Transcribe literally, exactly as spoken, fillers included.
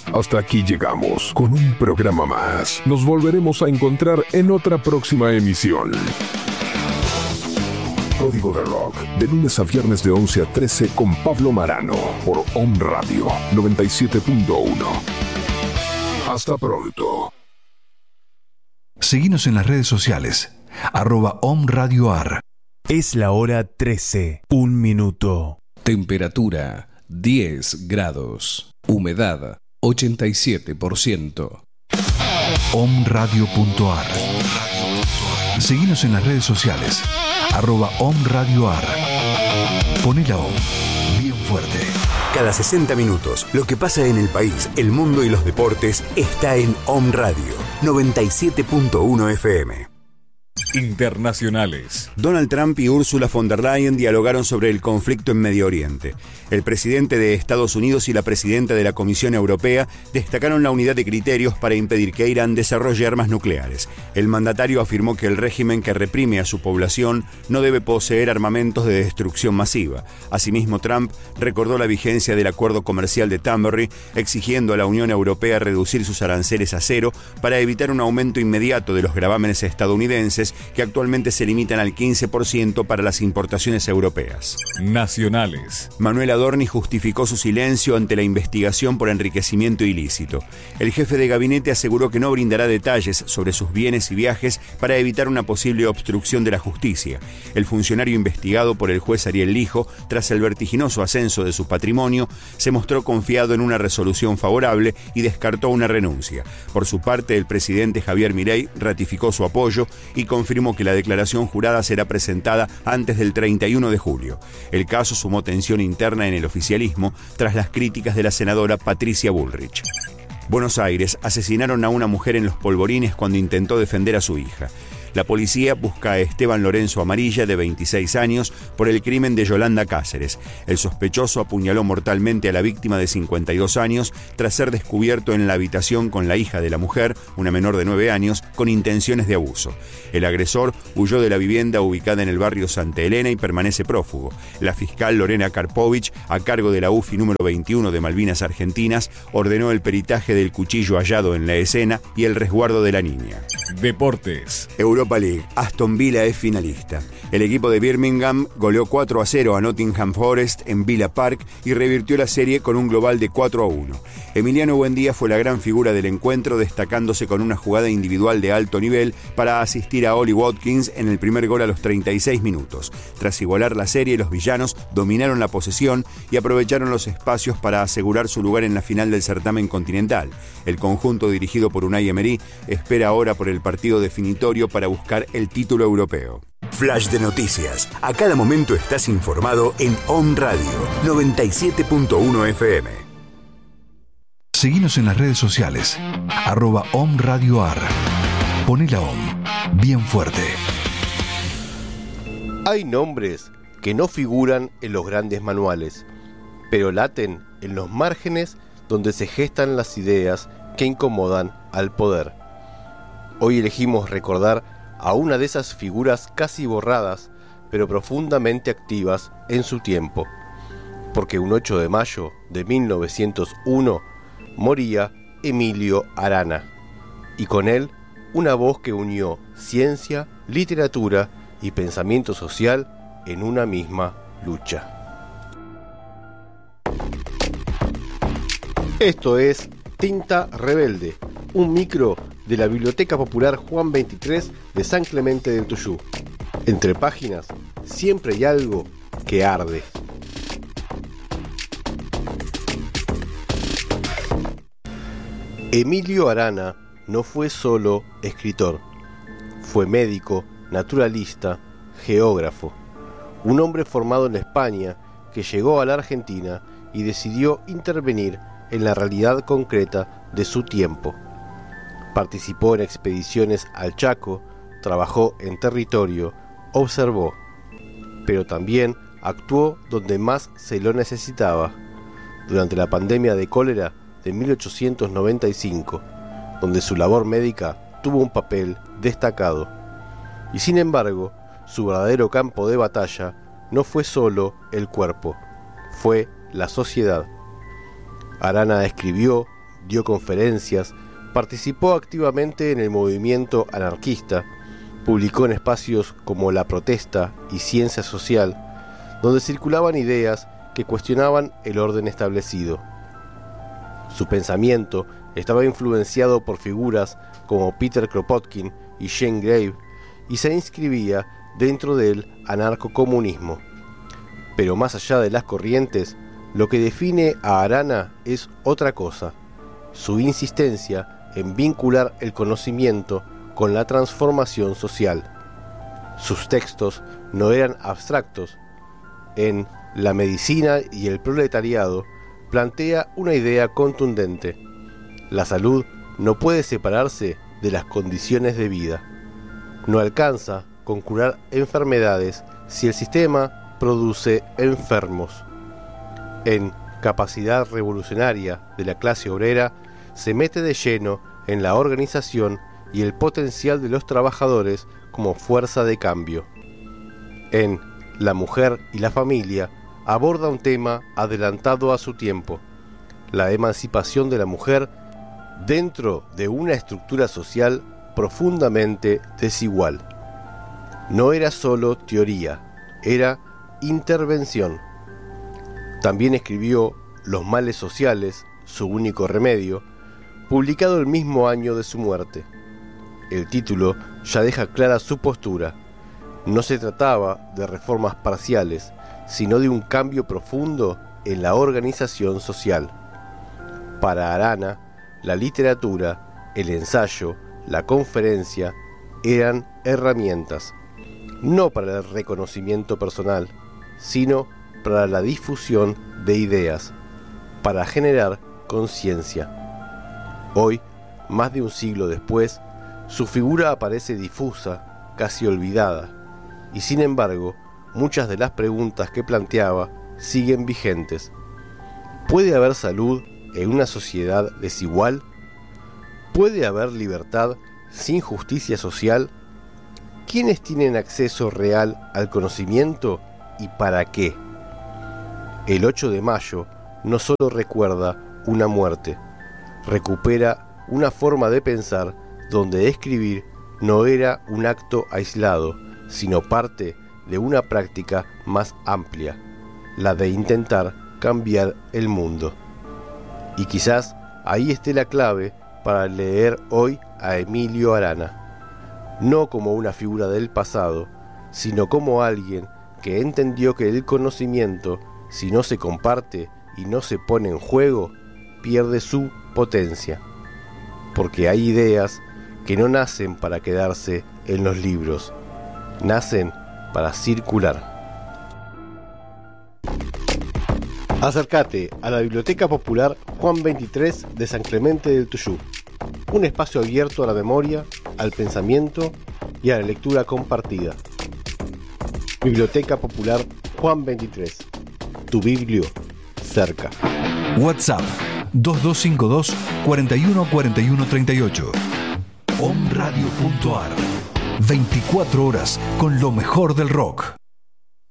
Hasta aquí llegamos con un programa más. Nos volveremos a encontrar en otra próxima emisión. Código de Rock, de lunes a viernes de once a trece con Pablo Marano, por Om Radio noventa y siete punto uno. Hasta pronto. Seguinos en las redes sociales, arroba Om Radio Ar. Es la hora trece, un minuto. Temperatura diez grados. Humedad ochenta y siete por ciento. om radio punto ar. Seguinos en las redes sociales, arroba Om Radio Ar. Poné la Om bien fuerte. Cada sesenta minutos, lo que pasa en el país, el mundo y los deportes está en Om Radio noventa y siete punto uno F M. Internacionales. Donald Trump y Ursula von der Leyen dialogaron sobre el conflicto en Medio Oriente. El presidente de Estados Unidos y la presidenta de la Comisión Europea destacaron la unidad de criterios para impedir que Irán desarrolle armas nucleares. El mandatario afirmó que el régimen que reprime a su población no debe poseer armamentos de destrucción masiva. Asimismo, Trump recordó la vigencia del acuerdo comercial de Tamberry, exigiendo a la Unión Europea reducir sus aranceles a cero para evitar un aumento inmediato de los gravámenes estadounidenses, que actualmente se limitan al quince por ciento para las importaciones europeas. Nacionales. Manuel Adorni justificó su silencio ante la investigación por enriquecimiento ilícito. El jefe de gabinete aseguró que no brindará detalles sobre sus bienes y viajes para evitar una posible obstrucción de la justicia. El funcionario investigado por el juez Ariel Lijo, tras el vertiginoso ascenso de su patrimonio, se mostró confiado en una resolución favorable y descartó una renuncia. Por su parte, el presidente Javier Milei ratificó su apoyo y confirmó que la declaración jurada será presentada antes del treinta y uno de julio. El caso sumó tensión interna en el oficialismo tras las críticas de la senadora Patricia Bullrich. Buenos Aires: asesinaron a una mujer en Los Polvorines cuando intentó defender a su hija. La policía busca a Esteban Lorenzo Amarilla, de veintiséis años, por el crimen de Yolanda Cáceres. El sospechoso apuñaló mortalmente a la víctima de cincuenta y dos años tras ser descubierto en la habitación con la hija de la mujer, una menor de nueve años, con intenciones de abuso. El agresor huyó de la vivienda ubicada en el barrio Santa Elena y permanece prófugo. La fiscal Lorena Karpovich, a cargo de la U F I número veintiuno de Malvinas Argentinas, ordenó el peritaje del cuchillo hallado en la escena y el resguardo de la niña. Deportes. Europa League. Aston Villa es finalista. El equipo de Birmingham goleó cuatro a cero a Nottingham Forest en Villa Park y revirtió la serie con un global de cuatro a uno. Emiliano Buendía fue la gran figura del encuentro, destacándose con una jugada individual de alto nivel para asistir a Ollie Watkins en el primer gol a los treinta y seis minutos. Tras igualar la serie, los villanos dominaron la posesión y aprovecharon los espacios para asegurar su lugar en la final del certamen continental. El conjunto, dirigido por Unai Emery, espera ahora por el partido definitorio para buscar el título europeo. Flash de noticias. A cada momento estás informado en Om Radio noventa y siete punto uno F M. Seguinos en las redes sociales, arroba Om Radio Ar. Poné la Om bien fuerte. Hay nombres que no figuran en los grandes manuales, pero laten en los márgenes donde se gestan las ideas que incomodan al poder. Hoy elegimos recordar a una de esas figuras casi borradas, pero profundamente activas en su tiempo, porque un ocho de mayo de mil novecientos uno moría Emilio Arana, y con él una voz que unió ciencia, literatura y pensamiento social en una misma lucha. Esto es Tinta Rebelde, un micro de la Biblioteca Popular Juan veintitrés de San Clemente del Tuyú. Entre páginas, siempre hay algo que arde. Emilio Arana no fue solo escritor, fue médico, naturalista, geógrafo, un hombre formado en España que llegó a la Argentina y decidió intervenir en la realidad concreta de su tiempo. Participó en expediciones al Chaco, trabajó en territorio, observó, pero también actuó donde más se lo necesitaba, durante la pandemia de cólera de mil ochocientos noventa y cinco, donde su labor médica tuvo un papel destacado. Y sin embargo, su verdadero campo de batalla no fue solo el cuerpo, fue la sociedad. Arana escribió, dio conferencias, participó activamente en el movimiento anarquista, publicó en espacios como La Protesta y Ciencia Social, donde circulaban ideas que cuestionaban el orden establecido. Su pensamiento estaba influenciado por figuras como Peter Kropotkin y Jean Grave y se inscribía dentro del anarcocomunismo. Pero más allá de las corrientes, lo que define a Arana es otra cosa: su insistencia en vincular el conocimiento con la transformación social. Sus textos no eran abstractos. En La medicina y el proletariado plantea una idea contundente: la salud no puede separarse de las condiciones de vida. No alcanza con curar enfermedades si el sistema produce enfermos. En Capacidad revolucionaria de la clase obrera se mete de lleno en la organización y el potencial de los trabajadores como fuerza de cambio. En La mujer y la familia aborda un tema adelantado a su tiempo: la emancipación de la mujer dentro de una estructura social profundamente desigual. No era solo teoría, era intervención. También escribió Los males sociales, su único remedio, publicado el mismo año de su muerte. El título ya deja clara su postura. No se trataba de reformas parciales, sino de un cambio profundo en la organización social. Para Arana, la literatura, el ensayo, la conferencia eran herramientas, no para el reconocimiento personal, sino para la difusión de ideas, para generar conciencia. Hoy, más de un siglo después, su figura aparece difusa, casi olvidada, y sin embargo, muchas de las preguntas que planteaba siguen vigentes. ¿Puede haber salud en una sociedad desigual? ¿Puede haber libertad sin justicia social? ¿Quiénes tienen acceso real al conocimiento y para qué? El ocho de mayo no solo recuerda una muerte, recupera una forma de pensar donde escribir no era un acto aislado, sino parte de una práctica más amplia, la de intentar cambiar el mundo. Y quizás ahí esté la clave para leer hoy a Emilio Arana, no como una figura del pasado, sino como alguien que entendió que el conocimiento, si no se comparte y no se pone en juego, pierde su potencia. Porque hay ideas que no nacen para quedarse en los libros, nacen para circular. Acércate a la Biblioteca Popular Juan veintitrés de San Clemente del Tuyú, un espacio abierto a la memoria, al pensamiento y a la lectura compartida. Biblioteca Popular Juan veintitrés, tu biblio cerca. WhatsApp dos dos cinco dos, cuatro uno cuatro uno tres ocho. omradio punto ar. veinticuatro horas con lo mejor del rock.